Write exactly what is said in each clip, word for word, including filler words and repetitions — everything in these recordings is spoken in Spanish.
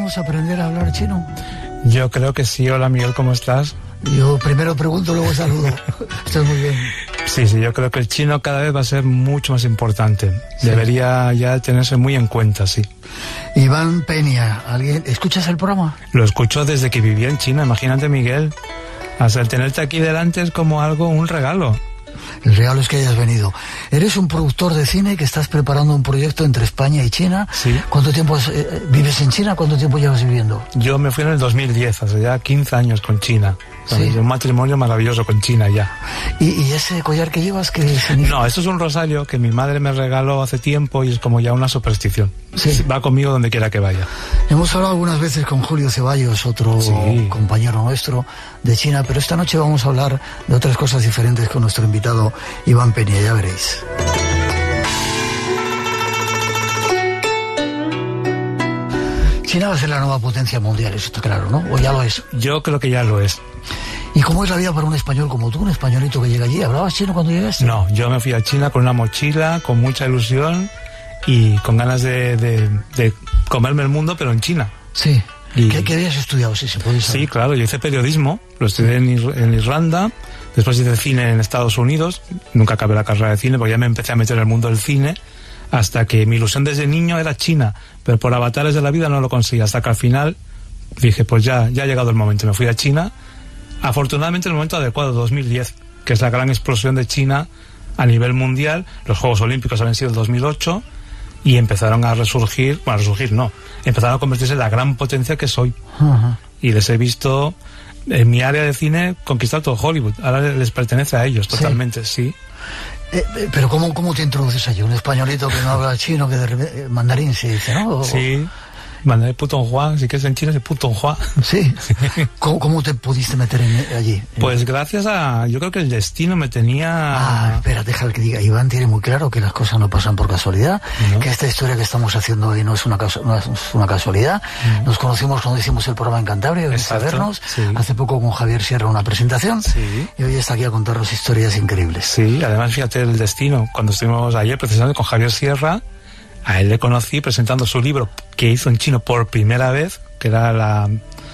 ¿Podemos aprender a hablar chino? Yo creo que sí. Hola Miguel, ¿cómo estás? Yo primero pregunto, luego saludo. Estás muy bien. Sí, sí, yo creo que el chino cada vez va a ser mucho más importante. Sí. Debería ya tenerse muy en cuenta, sí. Iván Peña, ¿alguien escuchas el programa? Lo escucho desde que vivía en China, imagínate, Miguel. Hasta el tenerte aquí delante es como algo, un regalo. El regalo es que hayas venido. Eres un productor de cine que estás preparando un proyecto entre España y China. Sí. ¿Cuánto tiempo has, eh, vives en China? ¿Cuánto tiempo llevas viviendo? Yo me fui en el dos mil diez, hace ya quince años con China. Sí. Un matrimonio maravilloso con China ya. ¿Y, y ese collar que llevas qué significa? No, esto es un rosario que mi madre me regaló hace tiempo y es como ya una superstición. Sí. Va conmigo donde quiera que vaya. Hemos hablado algunas veces con Julio Ceballos, otro sí. compañero nuestro de China, pero esta noche vamos a hablar de otras cosas diferentes con nuestro invitado Iván Peña, ya veréis. China va a ser la nueva potencia mundial, eso está claro, ¿no? ¿O ya lo es? Yo creo que ya lo es. ¿Y cómo es la vida para un español como tú, un españolito que llega allí? ¿Hablabas chino cuando llegaste? No, yo me fui a China con una mochila, con mucha ilusión y con ganas de, de, de comerme el mundo, pero en China. Sí. Y... ¿Qué, ¿Qué habías estudiado, si se puede saber? Sí, claro, yo hice periodismo, lo estudié en, Ir en Irlanda, después hice cine en Estados Unidos, nunca acabé la carrera de cine porque ya me empecé a meter en el mundo del cine, hasta que mi ilusión desde niño era China, pero por avatares de la vida no lo conseguí, hasta que al final dije, pues ya, ya ha llegado el momento, me fui a China, afortunadamente en el momento adecuado, dos mil diez, que es la gran explosión de China a nivel mundial. Los Juegos Olímpicos habían sido en dos mil ocho y empezaron a resurgir, bueno, a resurgir no, empezaron a convertirse en la gran potencia que soy. Uh-huh. Y les he visto en mi área de cine conquistar todo Hollywood, ahora les pertenece a ellos totalmente, sí. sí. Eh, eh, pero ¿cómo, ¿cómo te introduces allí? Un españolito que no habla chino, que de repente, eh, mandarín se dice, ¿no? O, sí, mandarín putonghua, si quieres en China es putonghua. Sí. ¿Cómo, ¿Cómo te pudiste meter en, allí? Pues gracias a, yo creo que el destino me tenía... Ah, espera, deja que diga, Iván tiene muy claro que las cosas no pasan por casualidad, ¿no? Que esta historia que estamos haciendo hoy no es una, casu no es una casualidad. ¿No? Nos conocimos cuando hicimos el programa en Cantabria, venís a vernos, sí. Hace poco con Javier Sierra una presentación, sí. Y hoy está aquí a contarnos historias increíbles. Sí, además fíjate el destino, cuando estuvimos ayer precisamente con Javier Sierra, a él le conocí presentando su libro que hizo en chino por primera vez, que era la,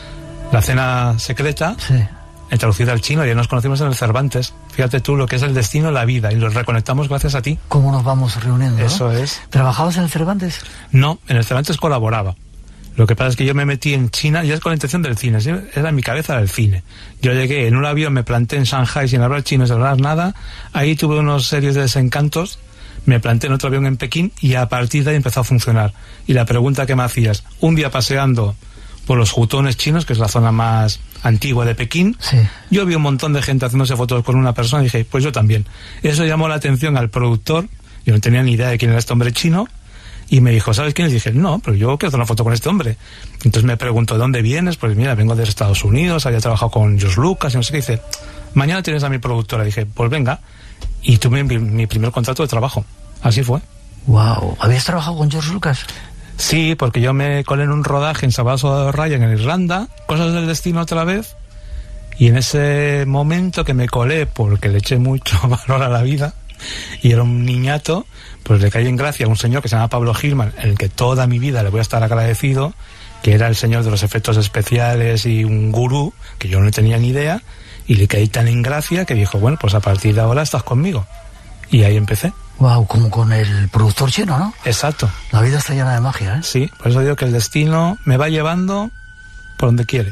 la cena secreta, sí. Traducida al chino, y ya nos conocimos en el Cervantes. Fíjate tú lo que es el destino, la vida, y los reconectamos gracias a ti. ¿Cómo nos vamos reuniendo? Eso, ¿no? Es. ¿Trabajabas en el Cervantes? No, en el Cervantes colaboraba. Lo que pasa es que yo me metí en China, ya es con la intención del cine, era en mi cabeza del cine. Yo llegué en un avión, me planté en Shanghai sin hablar chino, sin hablar nada, ahí tuve unos serios de desencantos, me planté en otro avión en Pekín y a partir de ahí empezó a funcionar. Y la pregunta que me hacías, un día paseando por los hutones chinos, que es la zona más antigua de Pekín, sí. Yo vi un montón de gente haciéndose fotos con una persona y dije, pues yo también. Eso llamó la atención al productor, yo no tenía ni idea de quién era este hombre chino, y me dijo, ¿sabes quién es? Y dije, no, pero yo quiero hacer una foto con este hombre. Entonces me preguntó, ¿de dónde vienes? Pues mira, vengo de Estados Unidos, había trabajado con George Lucas y no sé qué. Dice, mañana tienes a mi productora. Y dije, pues venga. Y tuve mi, mi primer contrato de trabajo. Así fue. Wow. ¿Habías trabajado con George Lucas? Sí, porque yo me colé en un rodaje en Sabaso de Ryan en Irlanda, cosas del destino otra vez, y en ese momento que me colé porque le eché mucho valor a la vida y era un niñato, pues le caí en gracia a un señor que se llama Pablo Gilman, en el que toda mi vida le voy a estar agradecido, que era el señor de los efectos especiales y un gurú que yo no tenía ni idea, y le caí tan en gracia que dijo, bueno, pues a partir de ahora estás conmigo, y ahí empecé. Wow, como con el productor chino, ¿no? Exacto. La vida está llena de magia, ¿eh? Sí, por eso digo que el destino me va llevando por donde quiere.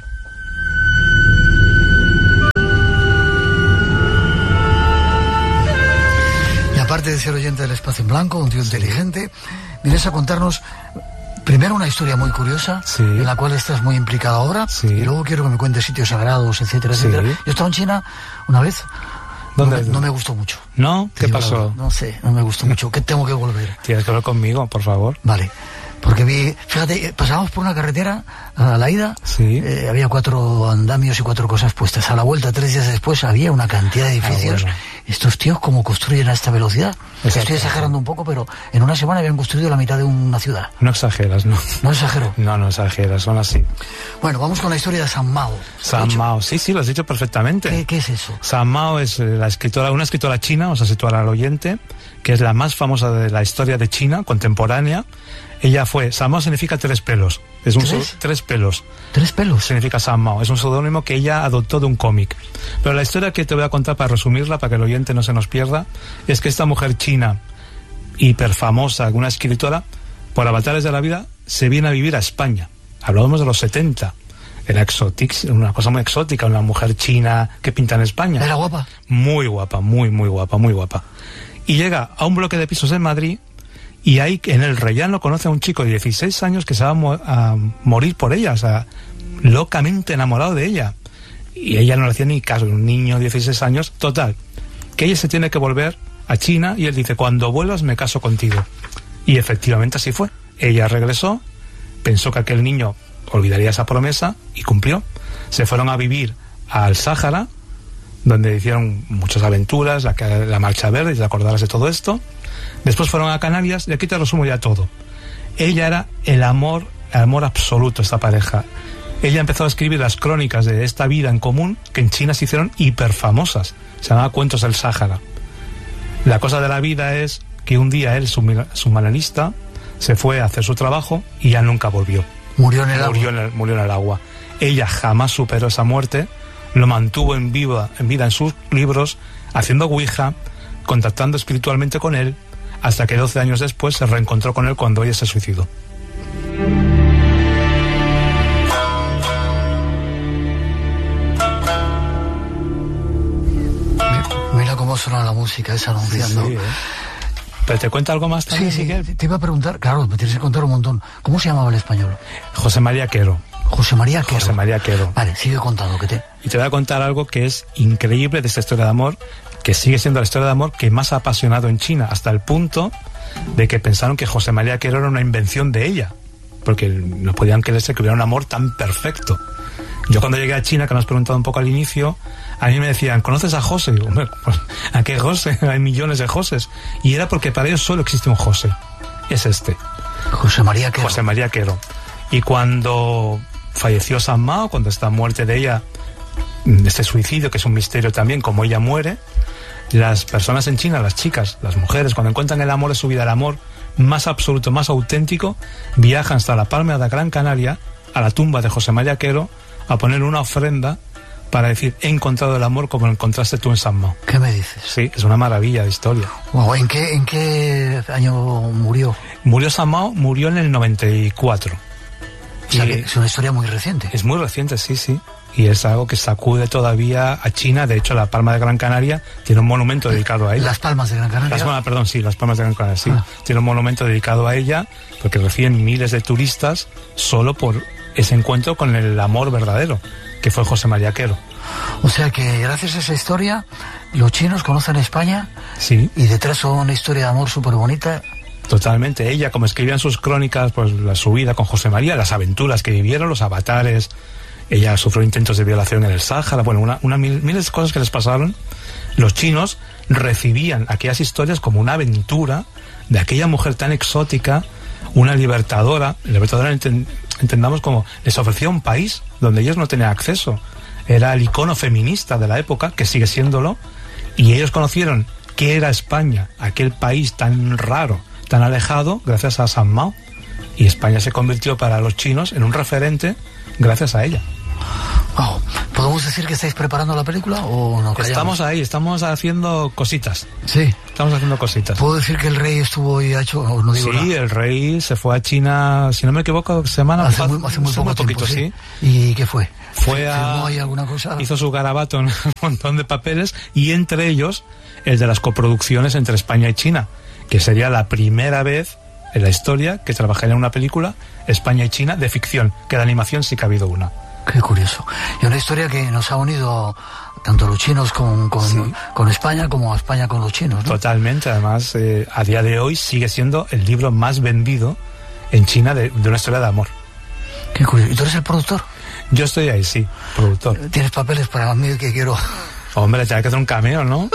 Y aparte de ser oyente del Espacio en Blanco, un tío sí. inteligente, vienes a contarnos primero una historia muy curiosa, sí. en la cual estás muy implicado ahora, sí. Y luego quiero que me cuentes sitios sagrados, etcétera, sí. etcétera. Yo he estado en China una vez. ¿Dónde? No me, no me gustó mucho. ¿No? ¿Qué pasó? No sé, no me gustó mucho. ¿Qué tengo que volver? Tienes que hablar conmigo, por favor. Vale. Porque vi, fíjate, pasábamos por una carretera a la ida, sí. eh, había cuatro andamios y cuatro cosas puestas. A la vuelta, tres días después, había una cantidad de edificios. Ah, bueno. Estos tíos, ¿cómo construyen a esta velocidad? Exacto. Estoy exagerando un poco, pero en una semana habían construido la mitad de una ciudad. No exageras, ¿no? No exagero. No, no exageras, son así. Bueno, vamos con la historia de San Mao. San Mao, sí, sí, lo has dicho perfectamente. ¿Qué, qué es eso? San Mao es la escritora, una escritora china, vamos a situar al oyente, que es la más famosa de la historia de China contemporánea. Ella fue, San Mao significa tres pelos. Es un ¿Tres? tres pelos. ¿Tres pelos? Significa San Mao. Es un seudónimo que ella adoptó de un cómic. Pero la historia que te voy a contar, para resumirla, para que el oyente no se nos pierda, es que esta mujer china, hiper famosa, una escritora, por avatares de la vida, se viene a vivir a España. Hablábamos de los setenta. Era exótica, una cosa muy exótica, una mujer china que pinta en España. ¿Era guapa? Muy guapa, muy, muy guapa, muy guapa. Y llega a un bloque de pisos en Madrid, y ahí en el Rellano conoce a un chico de dieciséis años que se va a, mo a morir por ella, o sea, locamente enamorado de ella. Y ella no le hacía ni caso, un niño de dieciséis años. Total, que ella se tiene que volver a China, y él dice, cuando vuelvas me caso contigo. Y efectivamente así fue. Ella regresó, pensó que aquel niño olvidaría esa promesa, y cumplió. Se fueron a vivir al Sáhara, donde hicieron muchas aventuras, la, la Marcha Verde, te acordarás de todo esto. Después fueron a Canarias, y aquí te resumo ya todo. Ella era el amor, el amor absoluto, esta pareja. Ella empezó a escribir las crónicas de esta vida en común, que en China se hicieron hiperfamosas. Se llamaban Cuentos del Sáhara. La cosa de la vida es que un día él, submarinista, se fue a hacer su trabajo y ya nunca volvió. Murió en el murió agua. En el, murió en el agua. Ella jamás superó esa muerte, lo mantuvo en, viva, en vida en sus libros, haciendo ouija, contactando espiritualmente con él, hasta que doce años después se reencontró con él cuando ella se suicidó. Mira cómo suena la música esa anunciando. Sí, sí, ¿eh? ¿Pero te cuenta algo más también, Sí, sí, Miguel? te iba a preguntar, claro, me tienes que contar un montón. ¿Cómo se llamaba el español? José María Quero. José María Quero. José María Quero. Vale, sigue contando, que te... Y te voy a contar algo que es increíble de esta historia de amor, que sigue siendo la historia de amor que más ha apasionado en China, hasta el punto de que pensaron que José María Quero era una invención de ella, porque no podían creerse que hubiera un amor tan perfecto. Yo cuando llegué a China, que me has preguntado un poco al inicio, a mí me decían, ¿conoces a José? Y digo, hombre, pues, ¿a qué José? Hay millones de Joses. Y era porque para ellos solo existe un José. Es este. José María Quero. José María Quero. Y cuando falleció San Mao, cuando esta muerte de ella, este suicidio, que es un misterio también, como ella muere, las personas en China, las chicas, las mujeres, cuando encuentran el amor de su vida, el amor más absoluto, más auténtico, viajan hasta la Palma de Gran Canaria, a la tumba de José María Quero, a poner una ofrenda para decir, he encontrado el amor como lo encontraste tú en San Mao. ¿Qué me dices? Sí, es una maravilla de historia. Wow, ¿en qué, en qué año murió? Murió San Mao, murió en el noventa y cuatro. O sea, que es una historia muy reciente. Es muy reciente, sí, sí. Y es algo que sacude todavía a China. De hecho, la Palma de Gran Canaria tiene un monumento dedicado a ella. Las Palmas de Gran Canaria. Las Palmas, perdón, sí, las Palmas de Gran Canaria, sí. Ah. Tiene un monumento dedicado a ella, porque reciben miles de turistas solo por ese encuentro con el amor verdadero, que fue José María Quero. O sea que gracias a esa historia, los chinos conocen España. Sí. Y detrás una historia de amor súper bonita. Totalmente. Ella, como escribía en sus crónicas, pues la su vida con José María, las aventuras que vivieron, los avatares. Ella sufrió intentos de violación en el Sáhara, bueno, una, una mil, miles de cosas que les pasaron. Los chinos recibían aquellas historias como una aventura de aquella mujer tan exótica, una libertadora. Libertadora ent entendamos como les ofrecía un país donde ellos no tenían acceso. Era el icono feminista de la época, que sigue siéndolo, y ellos conocieron qué era España, aquel país tan raro, tan alejado, gracias a San Mao. Y España se convirtió para los chinos en un referente gracias a ella. Wow. ¿Podemos decir que estáis preparando la película o no? Callamos? Estamos ahí, estamos haciendo cositas. Sí. Estamos haciendo cositas. ¿Puedo decir que el rey estuvo y ha hecho...? O no digo sí, nada. El rey se fue a China, si no me equivoco, semana hace muy, hace muy hace poco muy tiempo, poquito, sí. sí. ¿Y qué fue? Fue a... ¿Firmó ahí alguna cosa? Hizo su garabato en un montón de papeles, y entre ellos el de las coproducciones entre España y China, que sería la primera vez en la historia que trabajaría en una película España y China de ficción, que de animación sí que ha habido una. Qué curioso. Y una historia que nos ha unido tanto a los chinos con, con, sí. con España como a España con los chinos, ¿no? Totalmente. Además, eh, a día de hoy sigue siendo el libro más vendido en China de, de una historia de amor. Qué curioso. ¿Y tú eres el productor? Yo estoy ahí, sí, productor. ¿Tienes papeles para mí que quiero...? Hombre, te hay que hacer un cameo, ¿no?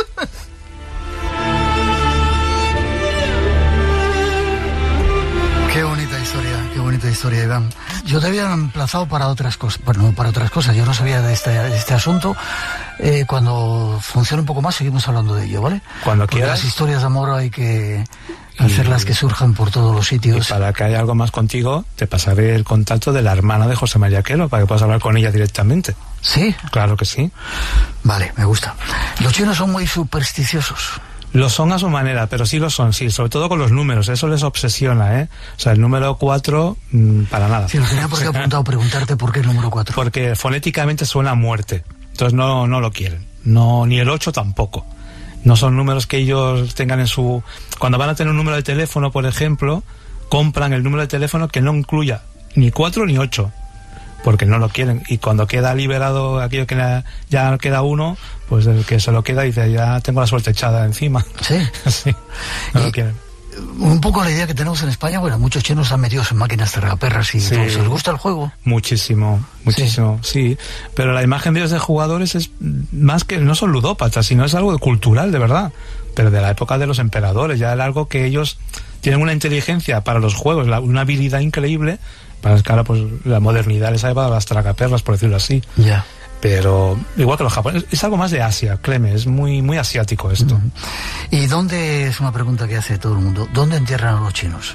Qué bonita historia, qué bonita historia, Iván. Yo te había emplazado para otras cosas, bueno, para otras cosas, yo no sabía de este, de este asunto, Eh, cuando funcione un poco más seguimos hablando de ello, ¿vale? Cuando Porque quieras. las historias de amor hay que hacerlas que surjan por todos los sitios. Y para que haya algo más contigo, te pasaré el contacto de la hermana de José María Quero, para que puedas hablar con ella directamente. ¿Sí? Claro que sí. Vale, me gusta. Los chinos son muy supersticiosos. Lo son a su manera, pero sí lo son, sí, sobre todo con los números, eso les obsesiona, ¿eh? O sea, el número cuatro, mmm, para nada. Sí, lo tenía porque he apuntado preguntarte por qué el número cuatro. Porque fonéticamente suena a muerte, entonces no, no lo quieren, no, ni el ocho tampoco. No son números que ellos tengan en su... Cuando van a tener un número de teléfono, por ejemplo, compran el número de teléfono que no incluya ni cuatro ni ocho, porque no lo quieren. Y cuando queda liberado aquello que ya queda uno, pues el que se lo queda dice, ya tengo la suerte echada encima. Sí. Sí, no y, lo quieren. Un poco la idea que tenemos en España, bueno, muchos chinos están metidos en máquinas tragaperras y Sí. todo. ¿Les gusta el juego? Muchísimo, muchísimo, sí. sí. Pero la imagen de ellos de jugadores es más que, no son ludópatas, sino es algo cultural, de verdad. Pero de la época de los emperadores, ya era algo que ellos tienen una inteligencia para los juegos, la, una habilidad increíble, para que ahora pues la modernidad les ha llevado a las tragaperras, por decirlo así. Ya. Yeah. Pero igual que los japoneses, es algo más de Asia, créeme, es muy muy asiático esto. Uh-huh. ¿Y dónde, es una pregunta que hace todo el mundo, dónde entierran a los chinos?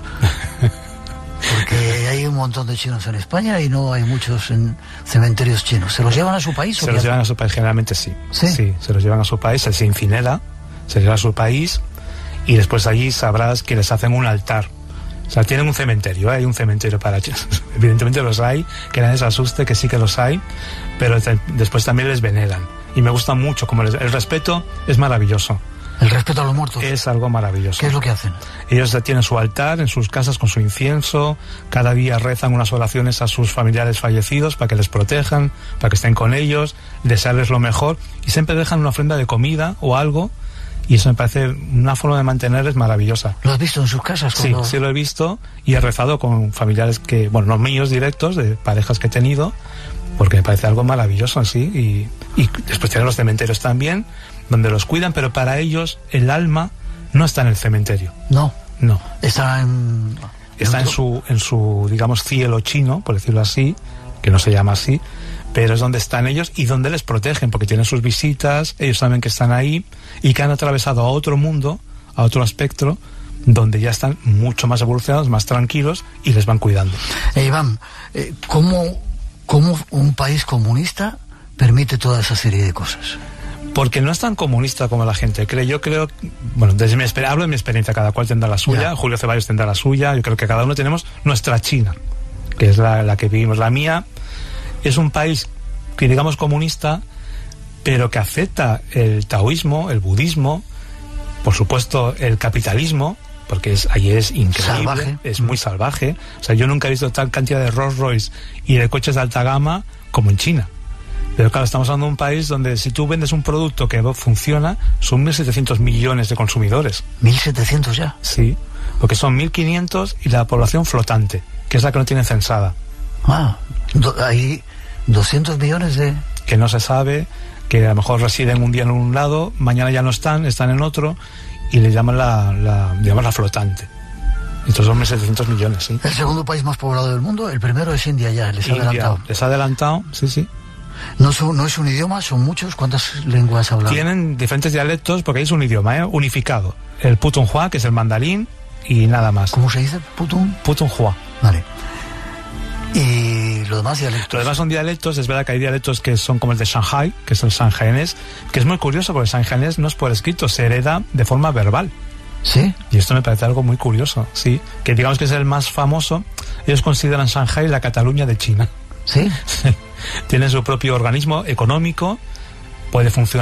Porque hay un montón de chinos en España y no hay muchos en cementerios chinos. ¿Se los llevan a su país? Se los llevan a su país, generalmente sí. sí. Sí, se los llevan a su país, se, se incinera, se lleva a su país y después allí sabrás que les hacen un altar. O sea, tienen un cementerio, ¿eh? Hay un cementerio para chinos. Evidentemente los hay, que nadie se asuste, que sí que los hay, pero te, después también les veneran. Y me gusta mucho, como les, el respeto es maravilloso. El respeto a los muertos. Es algo maravilloso. ¿Qué es lo que hacen? Ellos tienen su altar en sus casas con su incienso, cada día rezan unas oraciones a sus familiares fallecidos para que les protejan, para que estén con ellos, desearles lo mejor, y siempre dejan una ofrenda de comida o algo. Y eso me parece una forma de mantenerles maravillosa. ¿Lo has visto en sus casas? Cuando... Sí, sí lo he visto y he rezado con familiares que, bueno, los míos directos, de parejas que he tenido, porque me parece algo maravilloso así. Y, y después tienen los cementerios también, donde los cuidan, pero para ellos el alma no está en el cementerio. No. No. Está en... Está en su, en su, digamos, cielo chino, por decirlo así, que no se llama así, pero es donde están ellos y donde les protegen, porque tienen sus visitas, ellos saben que están ahí y que han atravesado a otro mundo, a otro espectro, donde ya están mucho más evolucionados, más tranquilos y les van cuidando. Eh, Iván, eh, ¿cómo, ¿cómo un país comunista permite toda esa serie de cosas? Porque no es tan comunista como la gente cree. Yo creo, bueno, desde mi experiencia, hablo de mi experiencia, cada cual tendrá la suya, yeah. Julio Ceballos tendrá la suya, yo creo que cada uno tenemos nuestra China, que es la, la que vivimos. La mía es un país que digamos comunista, pero que acepta el taoísmo, el budismo, por supuesto el capitalismo, porque es, ahí es increíble, salvaje. Es muy salvaje. O sea, yo nunca he visto tal cantidad de Rolls Royce y de coches de alta gama como en China. Pero claro, estamos hablando de un país donde si tú vendes un producto que funciona, son mil setecientos millones de consumidores. ¿mil setecientos ya? Sí, porque son mil quinientos y la población flotante, que es la que no tiene censada. Ah, do, hay doscientos millones de... Que no se sabe, que a lo mejor residen un día en un lado, mañana ya no están, están en otro, y le llaman la, la, digamos, la flotante. Estos son mil setecientos millones, sí. El segundo país más poblado del mundo, el primero es India ya, les ha adelantado. Les ha adelantado, sí, sí. No, son, no es un idioma, son muchos. ¿Cuántas lenguas hablan? Tienen diferentes dialectos porque es un idioma, ¿eh? Unificado. El Putonghua, que es el mandarín, y nada más. ¿Cómo se dice? Putun. Putonghua. Vale. Y los demás dialectos. Los demás son dialectos. Es verdad que hay dialectos que son como el de Shanghai, que es el shanghainés, que es muy curioso porque el shanghainés no es por escrito, se hereda de forma verbal. ¿Sí? Y esto me parece algo muy curioso, sí. Que digamos que es el más famoso. Ellos consideran Shanghai la Cataluña de China. ¿Sí? Tienen su propio organismo económico, puede funcionar